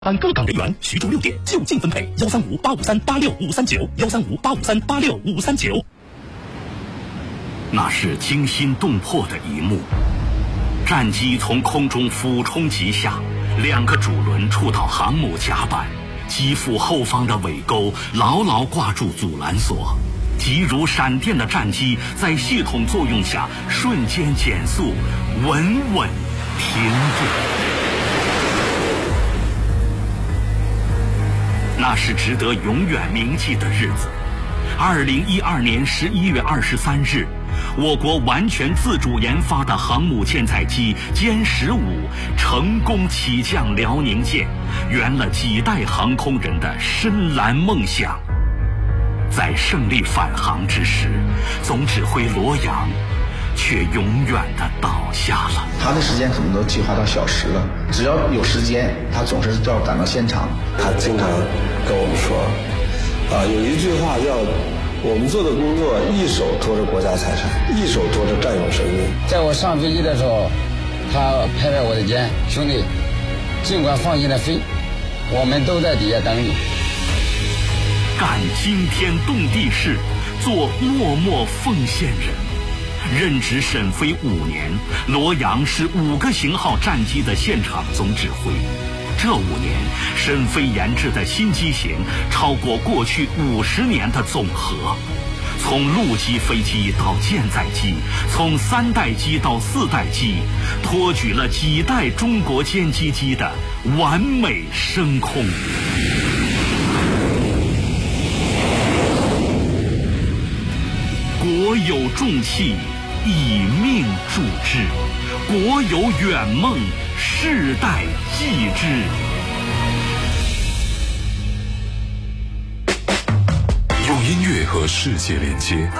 按各岗人员徐州6点就近分配135-853-86539，135-853-86539。 那是惊心动魄的一幕，战机从空中俯冲急下，2个主轮触到航母甲板，机腹后方的尾钩牢牢挂住阻拦索，急如闪电的战机在系统作用下瞬间减速，稳稳停住。那是值得永远铭记的日子。2012年11月23日，我国完全自主研发的航母舰载机歼15成功起降辽宁舰，圆了几代航空人的深蓝梦想。在胜利返航之时，总指挥罗阳却永远地倒下了。 他的时间可能都计划到小时了，只要有时间，他总是要赶到现场。 他经常跟我们说，有一句话叫我们做的工作一手托着国家财产，一手托着战友生命。 在我上飞机的时候，他拍拍我的肩，兄弟，尽管放心的飞，我们都在底下等你。 干惊天动地事，做默默奉献人。任职沈飞5年，罗阳是5个型号战机的现场总指挥。这5年，沈飞研制的新机型超过过去50年的总和。从陆基飞机到舰载机，从3代机到4代机，托举了几代中国歼击机的完美升空。国有重器，以命铸之；国有远梦，世代继之。 用音乐和世界连接，